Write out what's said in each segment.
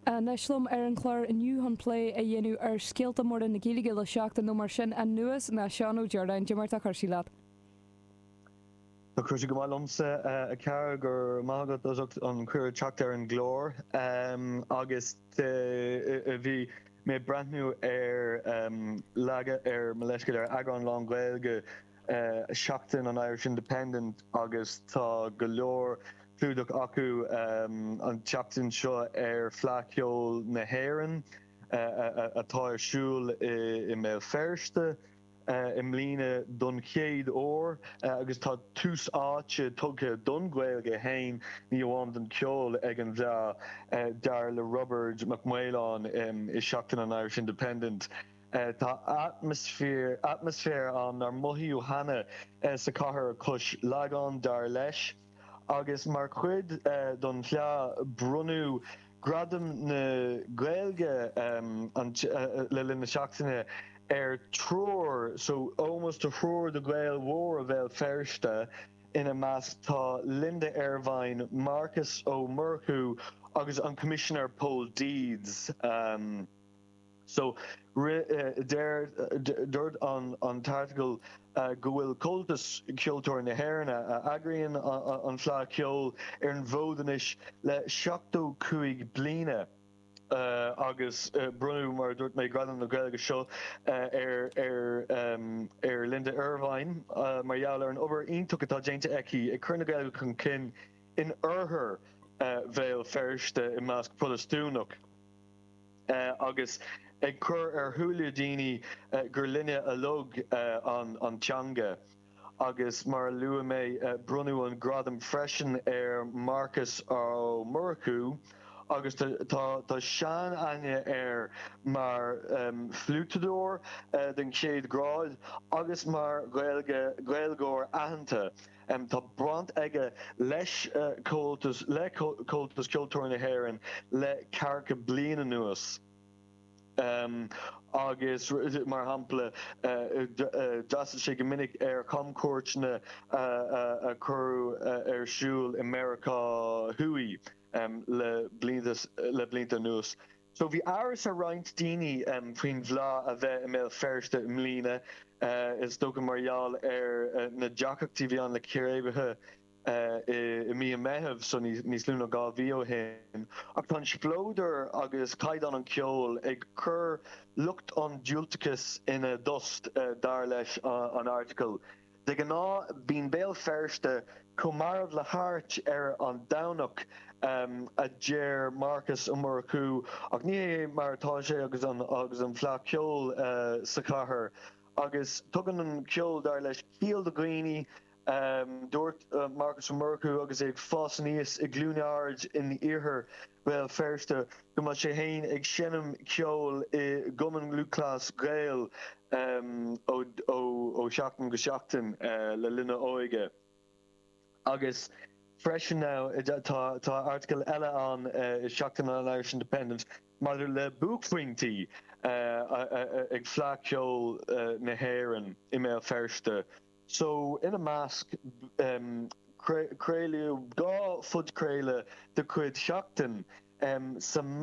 Neslum an chlár inniu an play a dhéanú scéalta mór na gílige le seachta nó mar sin an nuas na Seanú Jordan Jimarta Carsílat. Tá cruise go lomsa a cear gur mágad an cuir teachtar an glór agus bhí mé brandnú laga leisce agran lá Gaeilge seachtain an Irish Independent agus tá go leor clúdach acu an teachtain seo phleaceol na hÉireann atá ar siúl I mé ferste I mlíne don chéad ór agus tá tús áite tugtha don Gaeilge hain ní bháin den ceol ag an bhea dar le Robert McMahon I seachtain an Irish Independent. Tá atmosfér an ar mohiú hana sa chathair cos lagan dar leis agus mar chuid don phleá brunú gradam na Gaeilge le linn na seachtaine trúr, so almost a trúr de Gael war a bheith ferste ina meas tá Linda Irvine, Marcus O'Murchu agus an Commissioner Paul Deeds. So dúirt an tarticle go bhfuil cultas ceoltóir na hÉireann agraíonn an phleá ceol ar an bhódanis le 75 bliana. Agus brunú mar dúirt mé gradan na Gaeilge seo ar Linda Irvine margheall ar an obair iontucha atá déanta aici ag cur na Gaeilge chun cinn in orthair bhéal ferste I measc protestúnach agus ag cur ar thuúla daoine gur linne a log an teanga agus mar lua mé brunú an gradam freisin ar Marcus O'Murchu agus tá sean aine ar mar flútadóir den chéad grád agus mar Gaeilgeoir ahananta. Tá brant aige leis cultas ceoltóir na hÉireann le carcha bliana nuas. Agus mar hampla deasa sé go minic ar comcuairt a chur ar siúl America Hui. Le blinta nuas. So bhí áras a roinnt daoine faoin bhlá a bheith I mé ferste mlíne is dócha margheall ar na deachachtaí bhí an le ciréibethe I mí methebh so níos lúna gá bhío hen. Ach tá splóidir agus caidan an ceol ag cur lucht an diúltachas ina dust dar leis an article. De gná bín béal ferste comarad le hart ar an dawnach a déir Marcus O'Murchu ach ní mar tá sé agus an phleá ceol sa chathair agus tugann an ceol dar leis cíal do Greenie dúirt Marcus O'Murchu agus ag fás níos ag glúneard in iarthar bhéal ferste go mar sé hain ag sinnam ceol I gumann lúclás Gael ó seachtain go seachtain le linne óige. Agus freisin now tá article eile an seachtain an Irish Independent mar le buachphointí ag phleá ceol na hÉireann I mé ferste. So ina measc créiliú gá fud créile de chuid seachtain some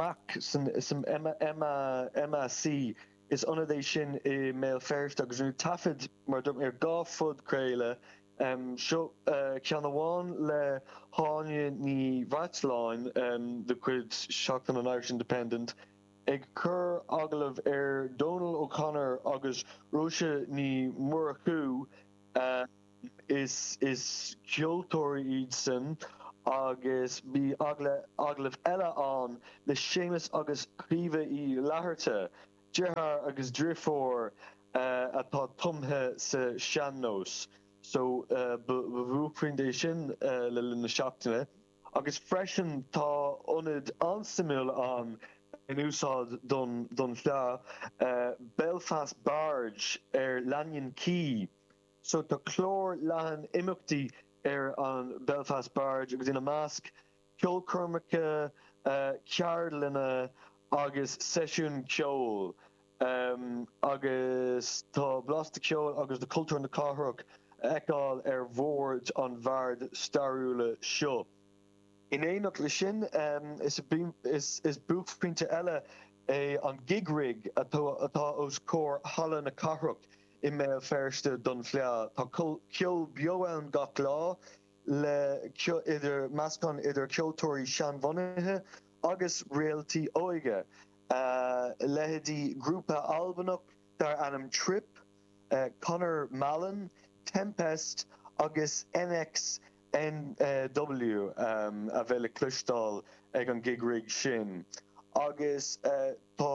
MAC is anadé sin I mé ferste agus nú tafid mar dum ar gá fud créile seo cean amháin le háine ní Bhaitleáin de chuid seachtain an Irish Independent ag cur agaibh ar Donal O'Connor agus Róise ní Murchu is ceoltóir iad sin agus bí agaibh eile an le Séamus agus Príomha I Leatharta dearthar agus drífór atá tumthe sa seannós. So bhúprin sin le na seachtaine agus freisin tá ionad ansimúil an in úsáid don phleá Belfast Barge ar Lanyon Quay. So tá chlór leathan imeachtaí ar an Belfast Barge agus ina measc ceolcurmacha ceardlanna agus seisiún ceol agus tá blasta ceol agus de cultúr na cáthrach eáil ar bhórd an bhard starúla seo. in éach le sin is buúpinte eile an gig rig atá os cór hala na carach I mé ferste don flea Tá ceol bioan gach lá le idir meascán idir ceoltóirí Sean Vonithe agus réaltaí óige lehadí grúpa Albannach dar anam Trip Conor Mallon Tempest agus NXNW a bheile clustáil ag an gig rig sin agus tá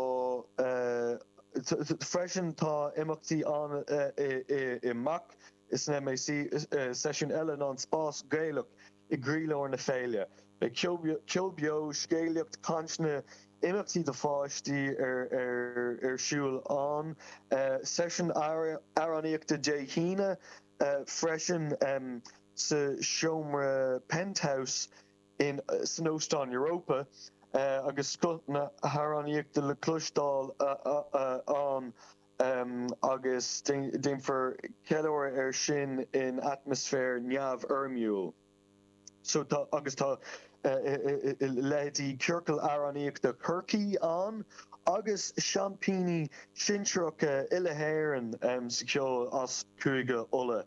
freisin tá imachtaí an I Mac is an MAC session eile an spás Gaelach I gríleoir na féile. Ceolbeo scéalacht cansne imachtaí de fáistí siúil an session araníochta dé hína freisin sa siomra Penthouse in Snowston Europa agus scutna araníochta le clustáil an agus déim for ceilóir sin in atmosfér neamh Ermiúil. So agus tá leidí circle araníochta Kirky an agus champíní sinseocha Ilehéireann sa ceol as cúige ulla.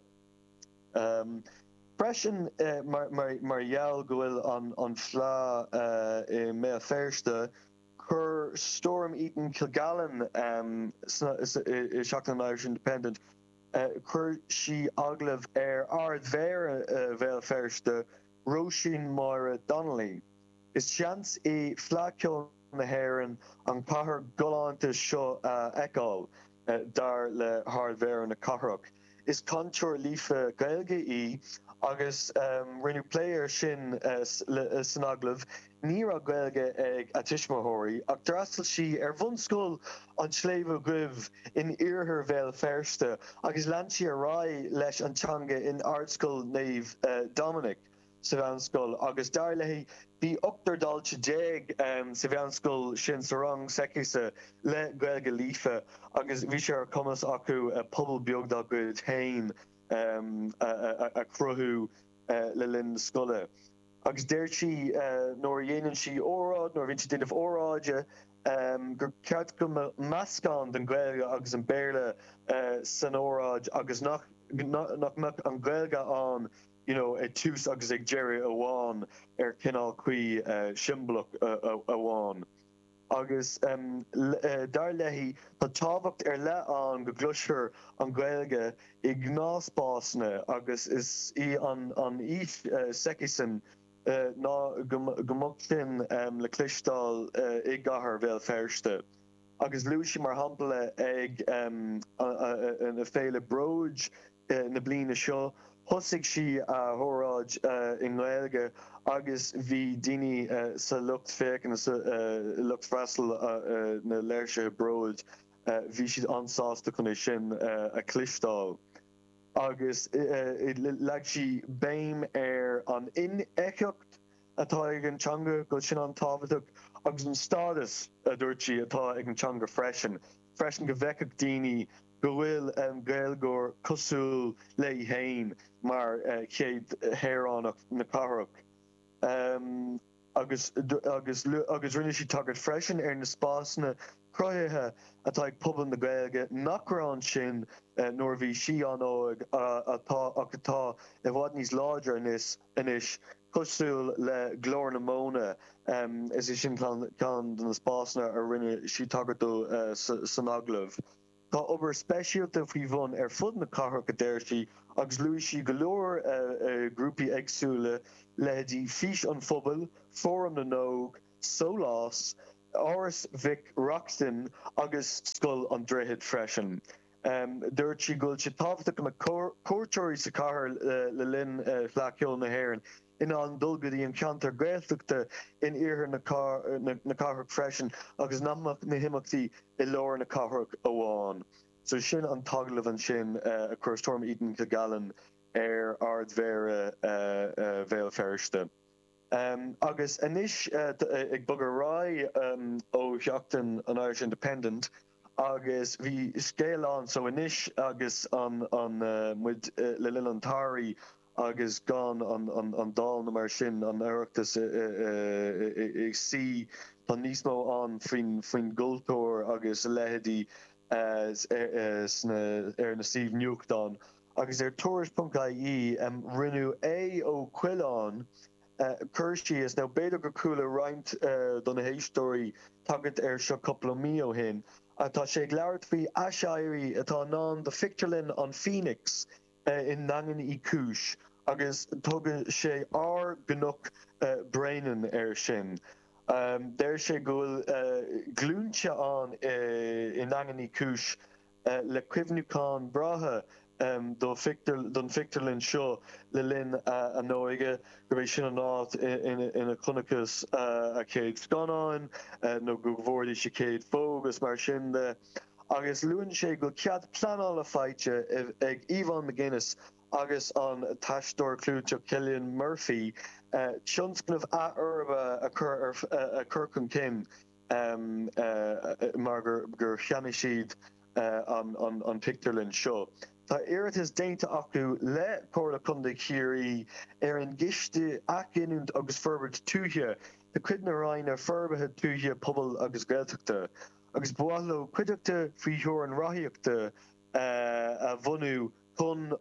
Freisin margheall go bhfuil an phlá I mé ferste chur Storm Eaton Kilgallen seachtain Irish Independent chur si aglah ardmhéir bhéil ferste Roisin Moira Donnelly. Is seans I phláceol na hÉireann an cathair goláinte seo eáil dar le ardmhéir na cathrach. Is contour lífa gailge I agus rinne player sin san aglah ní a gailge ag a tiismóthirí ach drastal si bhunscoil an sléomh gribh in iarthar bhéil ferste agus leansi a rá leis antanga in artscoil naomh Dominic sa bheanscoil agus dar lehí bhí ochtar dáilte déag sa bheanscoil sin sa rang seicise le gailge lífa agus bhí sé ar cumas acu pobl beagdá go tain a cruthú le linn scoile. Agus déir si nóir dhéanann si óráid nóir bhíonn si duineh óráide gur ceart go meascán den gailge agus an béirle san óráid agus nach an gailge an tús agus ag Jerry amháin cinál chuí simbloch amháin. Agus dar lehí tá tábhacht le an go gluisir an gailge I gnáspásne agus is I an íth seicisan ná gomach sin le clistáil I gcathair bhéil ferste. Agus luisi mar hampla ag na féile broid na bliana seo Thosig si a hóráid in gailge agus bhí daoine sa lucht féic na lucht freastal na léirse broid bhí siad ansásta chun sin a clistáil. Agus leag si béim an in-éiceacht atá ag an teanga go sin an tábhaach agus an stádas a dúirt si atá ag an teanga freisin go bheiceach daoine go bhfuil gailgóir cosúil le hain mar chéad héaránach na cathrach. Agus rinne si tagad freisin na spásna croithe atá ag pobl na gailge nach rán sin nóir bhí si an óig atá I bhfad níos láidir inis cosúil le glór na móna is I sin can na spásna a rinne si tagadú san aglah. Tá obair speisialta faoi bhun fud na cathrach a déir si agus luis si go leor grúpi agsúla lehetí fís an phobal, Fórum na Nóg, Solás, áras Vic Roxton agus scoil an dréhead freisin. Dúirt si gúil si tábhachtach go cuairteoirí sa cathair le linn phláceol na hÉireann in an dulgadí an ceantar gaeltachta in iarthar na cathrach freisin agus namach na himachtaí I leor na cathrach amháin. So sin an taglah an sin a chuir Storm Eaton Kilgallen ardmhéire bhéil ferste. Agus inis ag bugad rá ó sheachtain an Irish Independent agus bhí scéalán so inis agus an muid le linn an táirí agus gan an dal na mar sin an Oireachtas ag si tá níos mó an faoin gultóir agus lehadí na Steve Newton agus tourist.ie rinne ó Quillan Kirsty is now beidir go coolla roint don na héistóí tagad seo couple mí hin atá sé leabhart faoi aisairí atá ná de Fictorlin an Phoenix in Nangan í Cúis agus tugann sé gnách brainan sin. Déir sé gohfuil glúnte an in Nangan í Cúis le cuimhnúcán bratha don Fictorlin seo le linn an nóige go bhéh sin an áit ina chunachas a céad scanáin nó go bhórdí sé céad fógus mar sin de agus luann sé go cead planála fáilte ag Ivan McGuinness agus an taisteoir clúte Cillian Murphy tionscnamh a chur chun cin mar gur cheanna siad an Fictorlin seo. Tá iireann is déanta acu le Comhairle Contae Chiaí an giste acinúnt agus ferbert túthe de cuid na ráine ferbathe túthe pobl agus gaeltachta agus bualadh cuideachta faoi theoir an rathaíochta a bhunú chun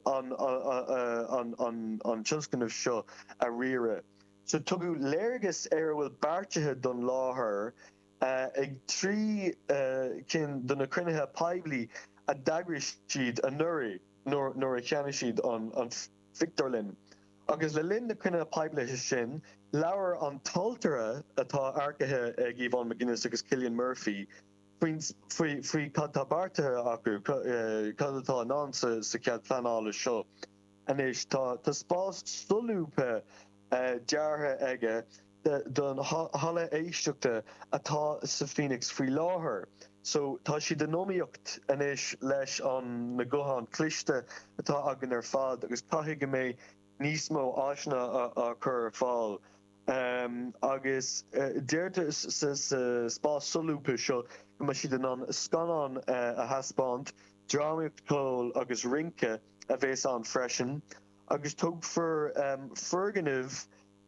an tionscnamh seo a riire. So tugadh léargas bhfuil beartathe don láthair ag trí cin donna crunithe peibli a dagris siad a nuri nor a cheanna siad an Fictorlin. Agus le linn na crunithe peibli sin, leabhar an taltara atá aircithe ag Ivan McGuinness agus Cillian Murphy faoi catabartathe acu cadatá ná sa cead planála seo. Anis tá spás sulúpa deartha aige don hala éisteachta atá sa Phoenix faoi láthair. So tá si denomíocht anis leis an na gohan cliste atá agan ar fad agus caithfidh go mé níos mó áisna a chur ar fáil. Agus déirte sa spás sulúpa seo go si den an scanán a haspáint, drámaíocht cóil agus rinke a bhés an freisin, agus tug for ferganibh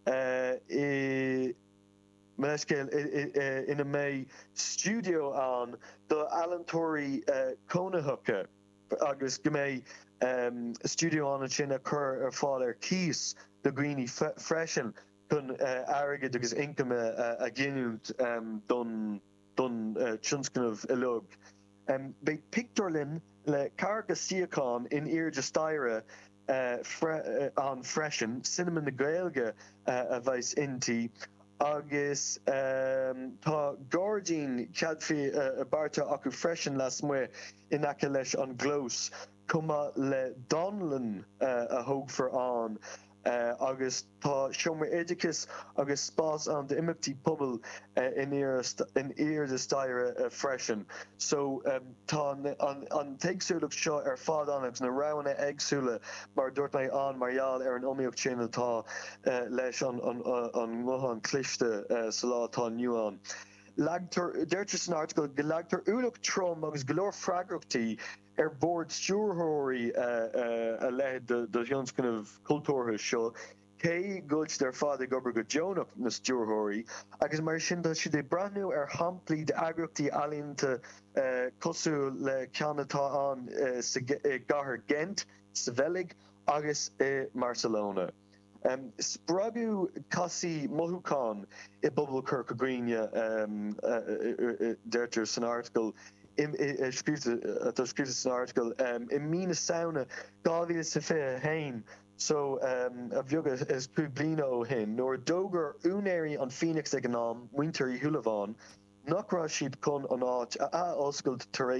ina mé studio an do Alan Torrey Conahucca agus go mé studio an sin a chur ar fáil ar cís do Greenie freisin chun airgid agus income a giniúnt don tionscnamh ilug. Bei Pictorlin le carga siacán in Iarde Staire an freisin, cinnamon na Gaeilge a bheits inti, agus tá Gordín ceadfi a barta acu freisin las mu in aice leis an glós, cuma le Donlan a thógfar an, agus tá Seomra Éidicus agus spás an de imimetí pobl in Iarde Staire freisin. So tá an teigsúlaach seo ar fád anach na rana agsúla mar dúirt mé an marall ar an omíocht sin atá leis an nguthan cliste sa látá nuán. Deirtear san article go leagtar úlach trom agus golóir freagrachtaí ar board stúrthirí a leid do tionscnamh cultúrtha seo, cé gúilt ar fad ag obair go Jonach na stúrthirí, agus mar sin tá siad é brathnú ar hamplaí de agrachtaí alínta cosú le ceannatá an gcathair Gent, sa Bheilg agus Barcelona. Spragu Cassie Mohucan I Bubble Kirk Greenia deirtear san article skrifte an article in mína sauna gáhíle sa fé hain so a bheoga is publina ó hin nóir dógur únéirí an Phoenix ag an nám winter I Hulaván nachrá siad chun an áit a oscailt tar